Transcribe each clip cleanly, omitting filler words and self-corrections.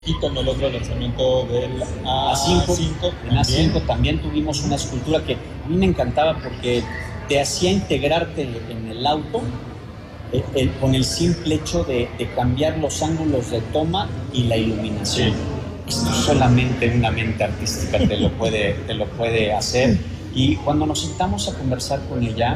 Quito en el otro lanzamiento del A5. A5. En A5 también tuvimos una escultura que a mí me encantaba porque te hacía integrarte en el auto con el simple hecho de cambiar los ángulos de toma y la iluminación. Esto solamente una mente artística te lo puede hacer. Y cuando nos sentamos a conversar con ella,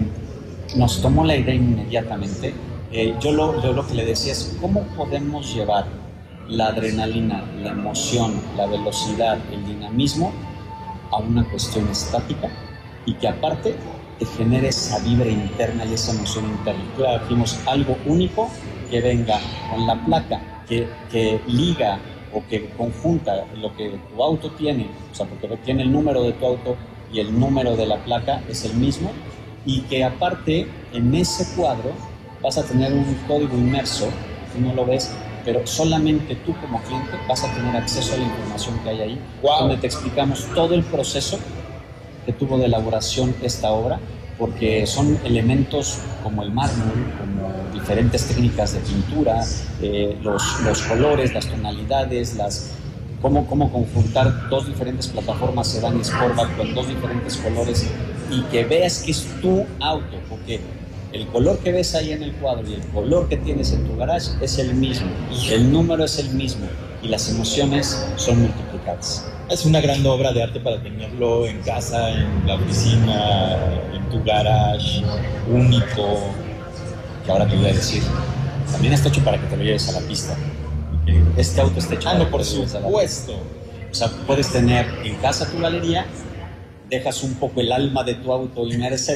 nos tomó la idea inmediatamente. Yo lo que le decía es, ¿cómo podemos llevar la adrenalina, la emoción, la velocidad, el dinamismo a una cuestión estática y que aparte te genere esa vibra interna y esa emoción interna? Claro, dijimos algo único que venga con la placa, que liga o que conjunta lo que tu auto tiene, o sea, porque tiene el número de tu auto y el número de la placa es el mismo, y que aparte en ese cuadro vas a tener un código inmerso, tú no lo ves, pero solamente tú como cliente vas a tener acceso a la información que hay ahí, donde te explicamos todo el proceso que tuvo de elaboración esta obra, porque son elementos como el mármol, como diferentes técnicas de pintura, los colores, las tonalidades, cómo conjuntar dos diferentes plataformas sedán y sportback con dos diferentes colores y que veas que es tu auto, porque el color que ves ahí en el cuadro y el color que tienes en tu garage es el mismo, el número es el mismo y las emociones son multiplicadas. Es una gran obra de arte para tenerlo en casa, en la oficina, en tu garage, único. Que ahora te voy a decir, también está hecho para que te lo lleves a la pista. Este auto está hecho para no, por supuesto. O sea, puedes tener en casa tu galería, dejas un poco el alma de tu auto inmersa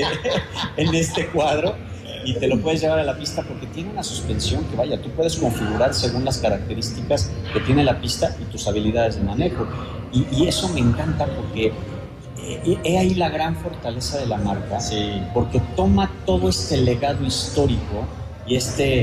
en este cuadro y te lo puedes llevar a la pista porque tiene una suspensión que vaya, tú puedes configurar según las características que tiene la pista y tus habilidades de manejo. Y eso me encanta porque he ahí la gran fortaleza de la marca, porque toma todo este legado histórico y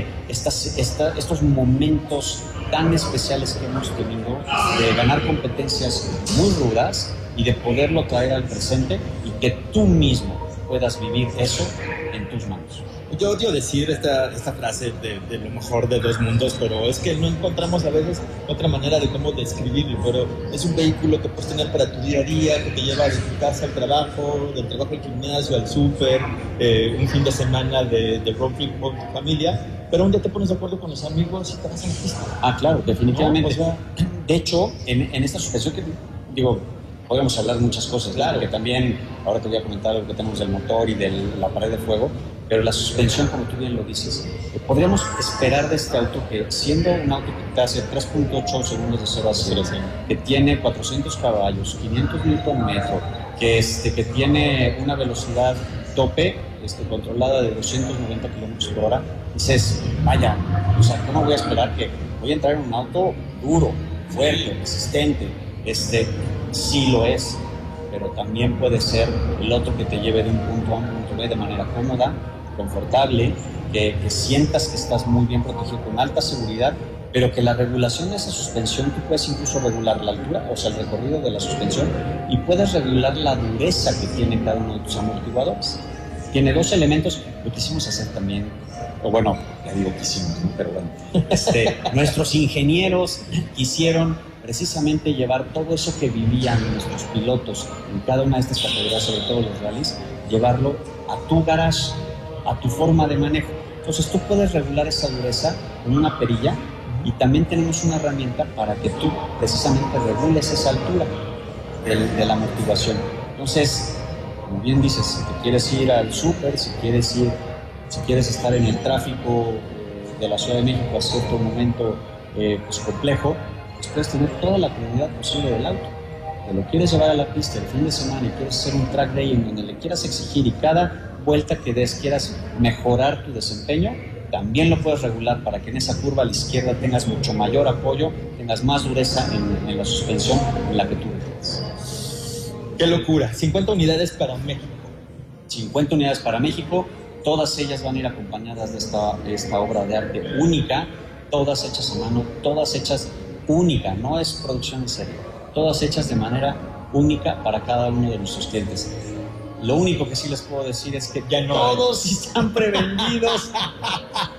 estos momentos tan especiales que hemos tenido de ganar competencias muy rudas y de poderlo traer al presente y que tú mismo puedas vivir eso en tus manos. Yo odio decir esta frase de lo mejor de dos mundos, pero es que no encontramos a veces otra manera de cómo describirlo, pero es un vehículo que puedes tener para tu día a día, que te lleva de tu casa al trabajo, del trabajo al gimnasio, al súper, un fin de semana de road trip con tu familia, pero un día te pones de acuerdo con los amigos y te vas a la pista. Claro, definitivamente. No, de hecho, en esta suspensión que digo, podemos hablar de muchas cosas, claro, que también, ahora te voy a comentar lo que tenemos del motor y de la pared de fuego, pero la suspensión, como tú bien lo dices, podríamos esperar de este auto que, siendo un auto que te hace 3.8 segundos de 0 a 0, que tiene 400 caballos, 500 Nm, que tiene una velocidad tope controlada de 290 km por hora, dices, vaya, o sea, ¿cómo voy a esperar que voy a entrar en un auto duro, fuerte, resistente? Sí lo es, pero también puede ser el otro que te lleve de un punto A a un punto B de manera cómoda, confortable, que sientas que estás muy bien protegido con alta seguridad, pero que la regulación de esa suspensión, tú puedes incluso regular la altura, o sea, el recorrido de la suspensión, y puedes regular la dureza que tiene cada uno de tus amortiguadores. Tiene dos elementos, lo quisimos hacer también, o bueno, ya digo quisimos, ¿no? Pero bueno, nuestros ingenieros quisieron precisamente llevar todo eso que vivían nuestros pilotos en cada una de estas categorías, sobre todo los rallies, llevarlo a tu garage, a tu forma de manejo. Entonces tú puedes regular esa dureza con una perilla y también tenemos una herramienta para que tú precisamente regules esa altura de la amortiguación. Entonces, como bien dices, si te quieres ir al súper, si quieres estar en el tráfico de la Ciudad de México a cierto momento pues complejo, pues puedes tener toda la comodidad posible del auto. Te lo quieres llevar a la pista el fin de semana y quieres hacer un track day en donde le quieras exigir y cada vuelta que des quieras mejorar tu desempeño, también lo puedes regular para que en esa curva a la izquierda tengas mucho mayor apoyo, tengas más dureza en la suspensión en la que tú deseas. ¡Qué locura! 50 unidades para México. 50 unidades para México, todas ellas van a ir acompañadas de esta obra de arte única, todas hechas a mano, todas hechas única, no es producción en serie, todas hechas de manera única para cada uno de nuestros clientes. Lo único que sí les puedo decir es que ya no todos están prevendidos.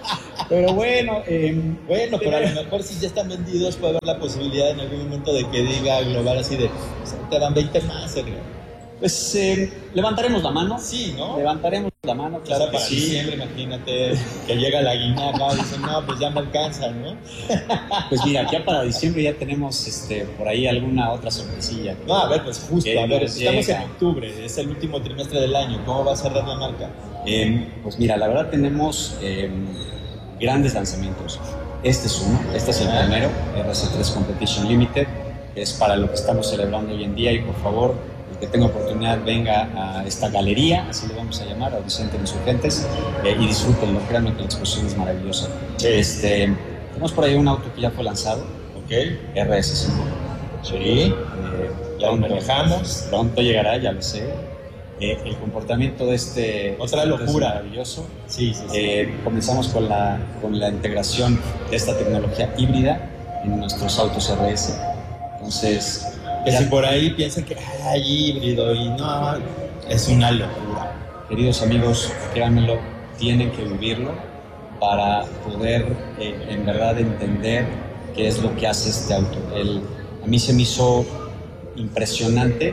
Pero bueno, Bueno, pero a lo mejor si ya están vendidos puede haber la posibilidad en algún momento de que diga global así de, pues, te dan 20 más, Sergio. pues levantaremos la mano. Sí, ¿no? Levantaremos la mano, O claro sea, que para sí. diciembre, imagínate que llega la guinaca y dicen, no, pues ya me alcanza, ¿no? Pues mira, ya para diciembre ya tenemos por ahí alguna otra sorpresilla. No, a ver, pues justo, Que a ver, nos estamos llega. en octubre, es el último trimestre del año, ¿cómo va a cerrar la marca? Pues mira, la verdad tenemos grandes lanzamientos. Este es uno, este es el primero, RC3 Competition Limited, que es para lo que estamos celebrando hoy en día, y por favor, el que tenga oportunidad venga a esta galería, así le vamos a llamar, a Vicente Insurgentes, y disfrútenlo, créanme que la exposición es maravillosa. Tenemos por ahí un auto que ya fue lanzado, ¿Ok? RS5. Sí, ya lo Pronto- manejamos. Pronto llegará, ya lo sé. El comportamiento de Otra auto es locura. maravilloso. Sí, sí, sí. Comenzamos con la integración de esta tecnología híbrida en nuestros autos RS. Entonces, Que ya, si por ahí piensan que hay híbrido y no, es una locura. queridos amigos, créanmelo, tienen que vivirlo para poder en verdad entender qué es lo que hace este auto. A mí se me hizo impresionante.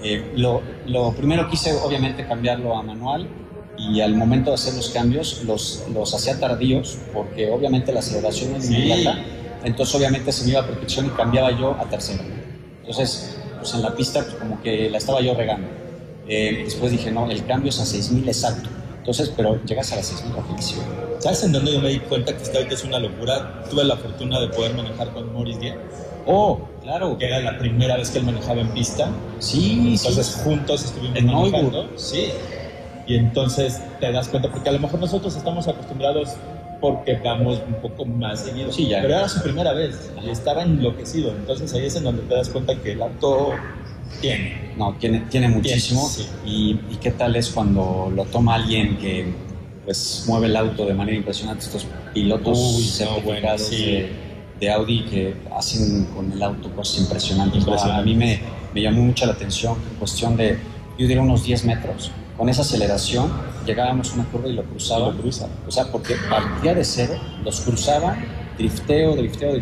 Lo primero que hice, obviamente, cambiarlo a manual, y al momento de hacer los cambios los hacía tardíos porque obviamente la aceleración es Sí. inmediata, entonces obviamente se me iba a protección y cambiaba yo a tercero. Entonces, pues en la pista pues, como que la estaba yo regando. Después dije, no, el cambio es a 6,000 exacto. Entonces, pero llegas a las 6,000 rapidísimo. ¿Sabes en dónde yo me di cuenta que este auto es una locura? Tuve la fortuna de poder manejar con Maurice Gué, Oh, claro. que era la primera vez que él manejaba en pista. Sí, Entonces sí. juntos estuvimos En manejando. Neuburg. Sí. Y entonces te das cuenta, porque a lo mejor nosotros estamos acostumbrados porque vamos un poco más seguido. Sí, ya. Pero era su primera vez y estaba enloquecido. Entonces ahí es en donde te das cuenta que el auto tiene. No, tiene muchísimo. Sí. Y qué tal es cuando lo toma alguien que pues mueve el auto de manera impresionante, estos pilotos Uy, no, certificados bueno, sí. de Audi que hacen con el auto cosas impresionantes. Impresionante. A mí me llamó mucho la atención que en cuestión de, yo diría unos 10 metros, con esa aceleración llegábamos a una curva y lo cruzaba. Lo cruza. O sea, porque partía de cero, los cruzaba, drifteo,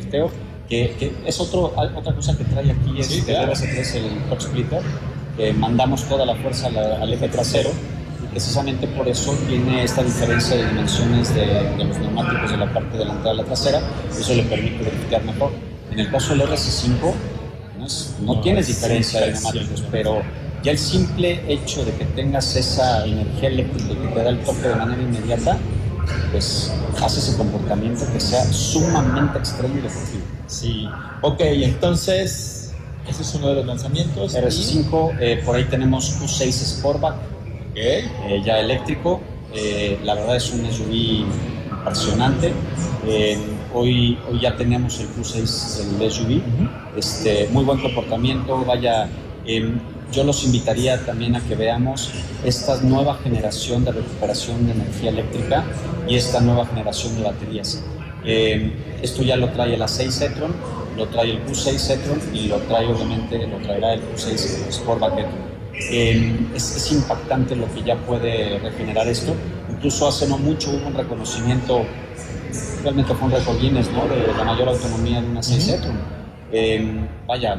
que es otra cosa que trae aquí, Sí, el claro. RS3, el Top Splitter, que mandamos toda la fuerza al eje trasero, y precisamente por eso tiene esta diferencia de dimensiones de los neumáticos de la parte delantera a la trasera, eso le permite driftear mejor. En el caso del RS5, no tienes es diferencia de impresionante. neumáticos, pero ya el simple hecho de que tengas esa energía eléctrica que te da el toque de manera inmediata, pues hace ese comportamiento que sea sumamente extremo y deportivo. Sí. Ok, entonces ese es uno de los lanzamientos. RS5, por ahí tenemos Q6 Sportback, Ok. ya eléctrico. La verdad es un SUV impresionante. Hoy ya tenemos el Q6, el SUV. Muy buen comportamiento. Vaya, yo los invitaría también a que veamos esta nueva generación de recuperación de energía eléctrica y esta nueva generación de baterías. Esto ya lo trae el A6 e-tron, lo trae el Q6 e-tron y lo traerá el Q6 Sportback e-tron. Es impactante lo que ya puede regenerar esto. Incluso hace no mucho hubo un reconocimiento, realmente fue un récord Guinness, ¿no?, de la mayor autonomía de una 6 e-tron. Vaya,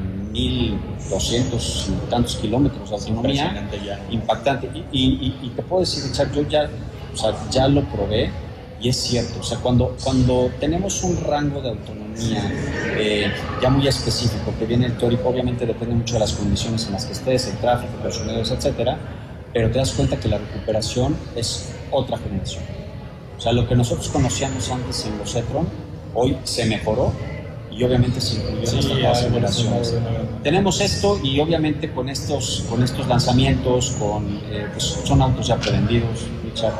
1,200 y tantos kilómetros de autonomía, Impresionante ya. impactante. Y te puedo decir, Richard, yo ya lo probé y es cierto. O sea, cuando tenemos un rango de autonomía ya muy específico, que viene el teórico, obviamente depende mucho de las condiciones en las que estés, el tráfico, los sonidos, etcétera, pero te das cuenta que la recuperación es otra generación. O sea, lo que nosotros conocíamos antes en los e-tron, hoy se mejoró y obviamente se incluyó en estas nuevas generaciones. Tenemos esto y obviamente con estos lanzamientos, pues son autos ya prevendidos, Richard,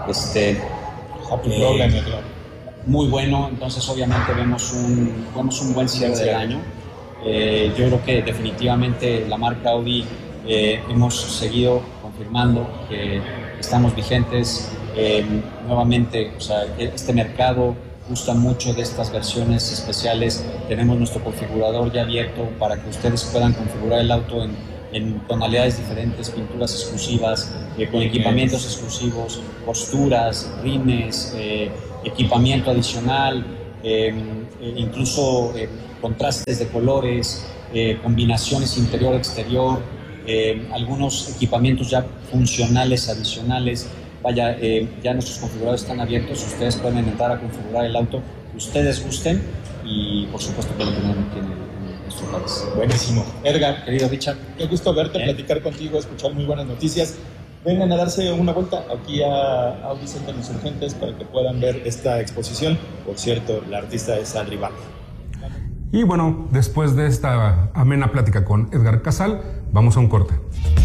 Happy Program, claro. muy bueno. Entonces obviamente vemos un buen cierre del año. Yo creo que definitivamente la marca Audi hemos seguido confirmando que estamos vigentes nuevamente. O sea, este mercado gusta mucho de estas versiones especiales. Tenemos nuestro configurador ya abierto para que ustedes puedan configurar el auto en tonalidades diferentes, pinturas exclusivas, con equipamientos exclusivos, posturas, rines, equipamiento adicional, incluso contrastes de colores, combinaciones interior-exterior, algunos equipamientos ya funcionales adicionales. Vaya, ya nuestros configuradores están abiertos, ustedes pueden entrar a configurar el auto que ustedes gusten y por supuesto que lo tengan aquí en nuestro país. Buenísimo. Edgar, Querido Richard, qué gusto verte, platicar contigo, escuchar muy buenas noticias. Vengan a darse una vuelta aquí a Audi Center Insurgentes para que puedan ver esta exposición. Por cierto, la artista es Adri Bach. Y bueno, después de esta amena plática con Edgar Casal, vamos a un corte.